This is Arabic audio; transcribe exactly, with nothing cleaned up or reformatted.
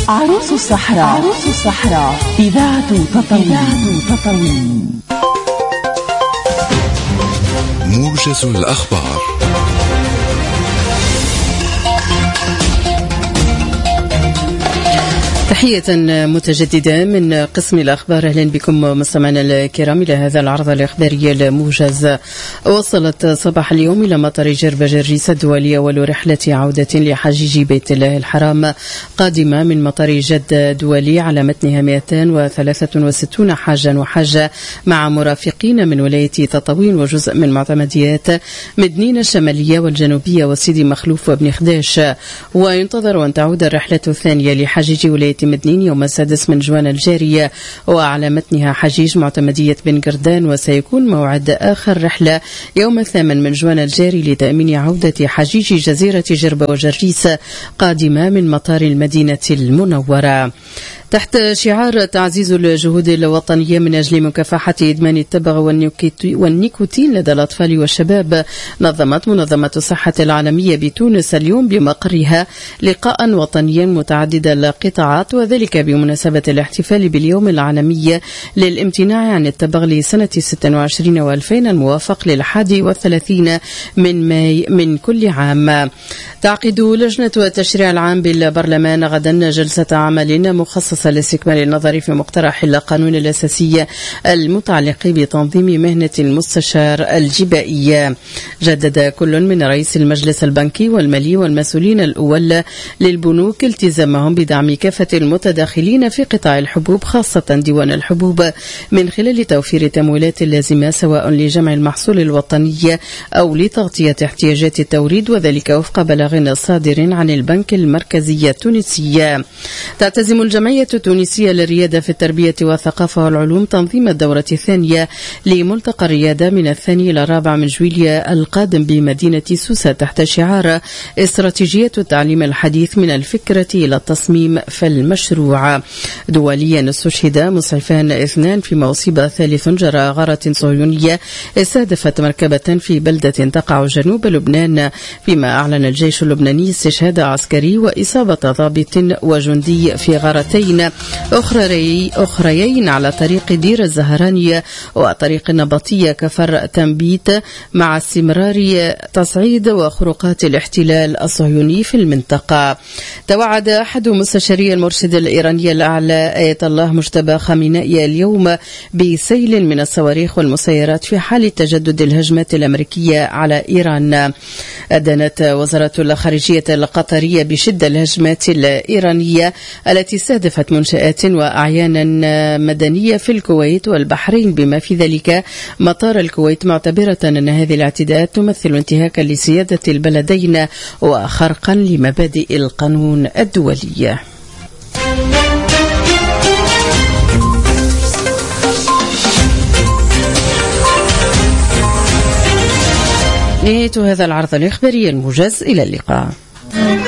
عروس الصحراء. عروس الصحراء إذاعة تطاوين. تطاوين موجز الأخبار. تحية متجددة من قسم الأخبار. أهلا بكم مستمعينا الكرام إلى هذا العرض الإخباري الموجز. وصلت صباح اليوم إلى مطار جربة جريس الدولي أول رحلة عودة لحجيج بيت الله الحرام قادمة من مطار جدة دولي على متنها مئتين وثلاثة وستين حاجا وحاجة مع مرافقين من ولاية تطاوين وجزء من معتمديات مدنين الشمالية والجنوبية وسيدي مخلوف وابن خداش. وينتظر أن تعود الرحلة الثانية لحجيج ولاية مدنين يوم السادس من جوان الجارية وعلى متنها حجيج معتمدية بن قردان. وسيكون موعد آخر رحلة يوم الثامن من جوان الجاري لتأمين عودة حجيج جزيرة جربة وجريس قادمة من مطار المدينة المنورة. تحت شعار تعزيز الجهود الوطنية من أجل مكافحة إدمان التبغ والنيكوتين لدى الأطفال والشباب، نظمت منظمة الصحة العالمية بتونس اليوم بمقرها لقاء وطنيا متعدد القطاعات، وذلك بمناسبة الاحتفال باليوم العالمي للامتناع عن التبغ لسنة ستة وعشرين وألفين الموافق للحادي والثلاثين من ماي من كل عام. تعقد لجنة التشريع العام بالبرلمان غدا جلسة عمل مخصصة لاستكمال النظر في مقترح القانون الأساسي المتعلق بتنظيم مهنة المستشار الجبائي. جدد كل من رئيس المجلس البنكي والمالي والمسؤولين الأول للبنوك التزامهم بدعم كافة المتداخلين في قطاع الحبوب خاصة ديوان الحبوب من خلال توفير تمويلات لازمة سواء لجمع المحصول الوطني أو لتغطية احتياجات التوريد، وذلك وفق بلاغ صادر عن البنك المركزي التونسي. تعتزم الجمعية التونسية للريادة في التربية والثقافة والعلوم تنظيم الدورة الثانية لملتقى الريادة من الثاني إلى الرابع من جويلية القادم بمدينة سوسة تحت شعار استراتيجية التعليم الحديث من الفكرة إلى التصميم فالمشروع. دوليا استشهد مسعفان اثنان في مصيبة ثالث جرى غارة صهيونية استهدفت مركبة في بلدة تقع جنوب لبنان، فيما أعلن الجيش اللبناني استشهاد عسكري وإصابة ضابط وجندي في غارتين أخري أخريين على طريق دير الزهرانية وطريق النبطية كفر تنبيت، مع استمرار تصعيد وخروقات الاحتلال الصهيوني في المنطقة. توعد أحد مستشاري المرشد الإيراني الأعلى آية الله مجتبى خامنئي اليوم بسيل من الصواريخ والمسيرات في حال تجدد الهجمات الأمريكية على إيران. أدانت وزارة الخارجية القطرية بشدة الهجمات الإيرانية التي استهدفت منشآت وأعيانا مدنية في الكويت والبحرين بما في ذلك مطار الكويت، معتبرة أن هذه الاعتداءات تمثل انتهاكا لسيادة البلدين وخرقا لمبادئ القانون الدولي. نهاية هذا العرض الإخباري الموجز، إلى اللقاء.